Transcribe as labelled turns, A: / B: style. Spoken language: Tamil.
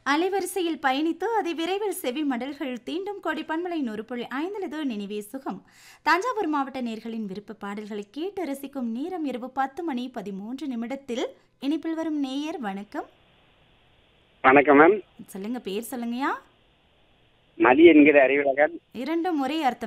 A: அலைவரிசையில் பயணித்து அதை விரைவில் செவி மடல்கள் தீண்டும் கோடி பன்மலை 100.5 நினைவே சுகம். தஞ்சாவூர் மாவட்ட நேர்களின் விருப்ப பாடல்களை கேட்டு ரசிக்கும் நேரம் இரவு 10:13 இனிப்பில் வரும் நேயர் வணக்கம்.
B: வணக்கம் மேம்.
A: சொல்லுங்க, பேர் சொல்லுங்கயா.
B: மதி என்கிற அறிவுலகன்.
A: இரண்டும் ஒரே அர்த்தம்